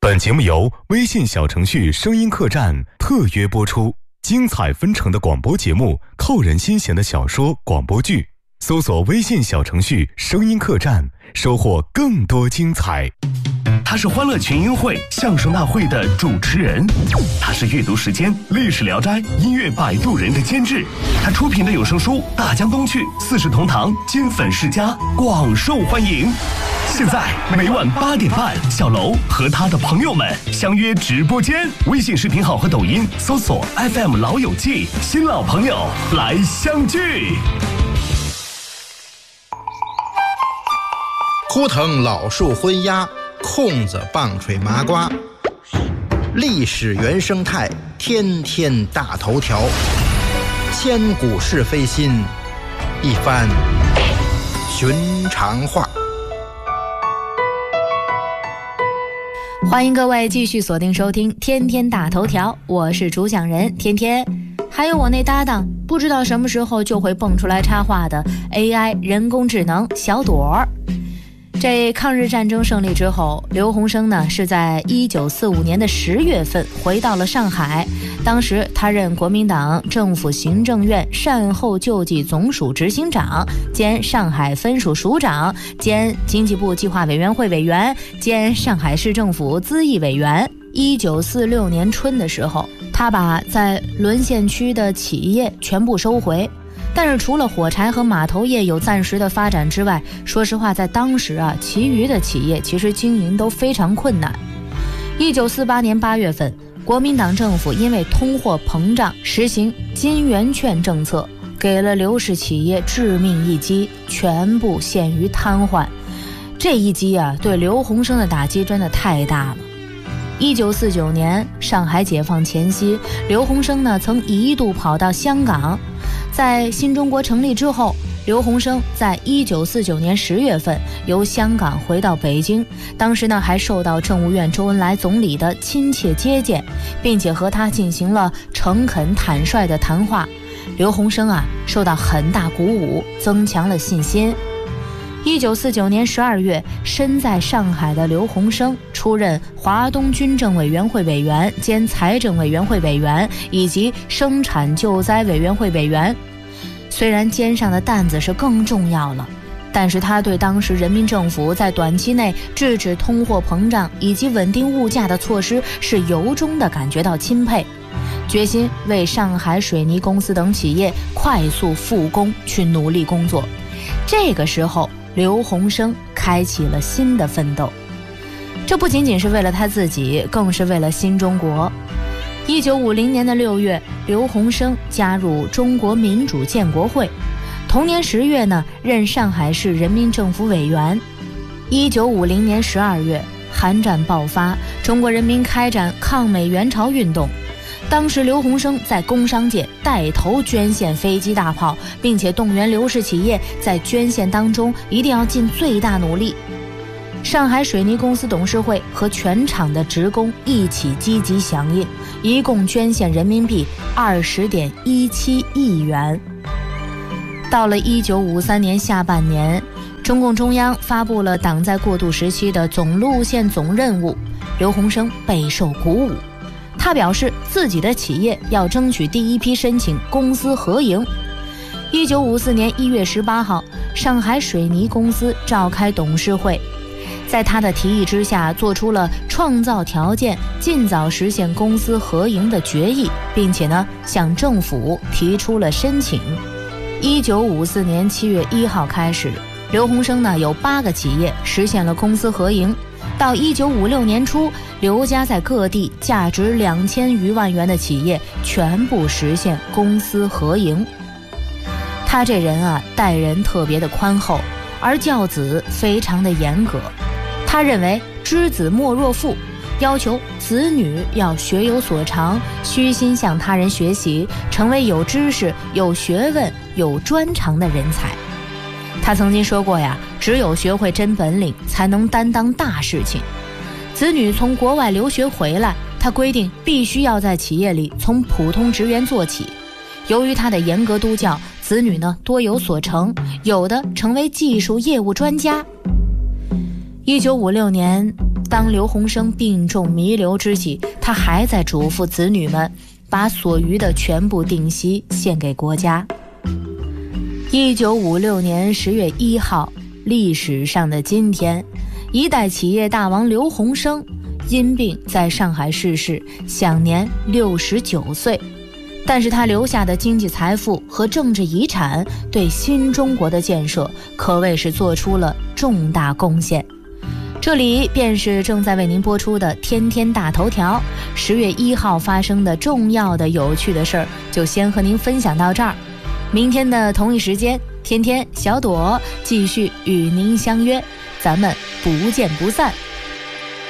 本节目由微信小程序声音客栈特约播出，精彩纷呈的广播节目，扣人心弦的小说广播剧，搜索微信小程序声音客栈，收获更多精彩。 他是欢乐群英会相声大会的主持人，他是阅读时间历史聊斋音乐摆渡人的监制，他出品的有声书大江东去四世同堂金粉世家广受欢迎。现在每晚8点半，小楼和他的朋友们相约直播间，微信视频号和抖音搜索 FM 老友记，新老朋友来相聚。 枯藤老树昏鸦，空子棒槌麻瓜，历史原生态，天天大头条，千古是非心，一番寻常话。 欢迎各位继续锁定收听天天大头条，我是主讲人天天，还有我那搭档不知道什么时候就会蹦出来插话的 AI 人工智能小朵儿。这抗日战争胜利之后，刘鸿生呢是在1945年的10月份回到了上海，当时他任国民党政府行政院善后救济总署执行长，兼上海分署署长，兼经济部计划委员会委员，兼上海市政府咨议委员。1946年春的时候，他把在沦陷区的企业全部收回，但是除了火柴和码头业有暂时的发展之外，说实话在当时其余的企业其实经营都非常困难。1948年8月份，国民党政府因为通货膨胀实行金圆券政策，给了刘氏企业致命一击，全部陷于瘫痪。这一击对刘鸿生的打击真的太大了。1949年上海解放前夕，刘鸿生呢曾一度跑到香港。在新中国成立之后，刘鸿生在1949年10月份由香港回到北京，当时呢还受到政务院周恩来总理的亲切接见，并且和他进行了诚恳坦率的谈话。刘鸿生受到很大鼓舞，增强了信心。1949年12月，身在上海的刘鸿生出任华东军政委员会委员兼财政委员会委员以及生产救灾委员会委员。虽然肩上的担子是更重要了，但是他对当时人民政府在短期内制止通货膨胀以及稳定物价的措施是由衷地感觉到钦佩，决心为上海水泥公司等企业快速复工去努力工作。这个时候刘鸿生开启了新的奋斗，这不仅仅是为了他自己，更是为了新中国。1950年的6月，刘鸿生加入中国民主建国会，同年10月呢，任上海市人民政府委员。1950年12月，韩战爆发，中国人民开展抗美援朝运动。当时刘鸿生在工商界带头捐献飞机大炮，并且动员刘氏企业在捐献当中一定要尽最大努力。上海水泥公司董事会和全厂的职工一起积极响应，一共捐献人民币20.17亿元。到了1953年下半年，中共中央发布了党在过渡时期的总路线总任务，刘鸿生备受鼓舞。他表示自己的企业要争取第一批申请公私合营。1954年1月18号，上海水泥公司召开董事会，在他的提议之下，做出了创造条件尽早实现公私合营的决议，并且呢向政府提出了申请。1954年7月1号开始，刘鸿生呢有8个企业实现了公私合营。到1956年初，刘家在各地价值2000余万元的企业全部实现公私合营。他这人待人特别的宽厚，而教子非常的严格。他认为知子莫若父，要求子女要学有所长，虚心向他人学习，成为有知识、有学问、有专长的人才。他曾经说过只有学会真本领，才能担当大事情。子女从国外留学回来，他规定必须要在企业里从普通职员做起。由于他的严格督教，子女呢多有所成，有的成为技术业务专家。1956年当刘鸿生病重弥留之际，他还在嘱咐子女们把所余的全部定息献给国家。1956年10月1号，历史上的今天，一代企业大王刘鸿生因病在上海逝世，享年69岁。但是他留下的经济财富和政治遗产对新中国的建设可谓是做出了重大贡献。这里便是正在为您播出的天天大头条。10月1号发生的重要的有趣的事儿就先和您分享到这儿，明天的同一时间，天天小朵继续与您相约，咱们不见不散。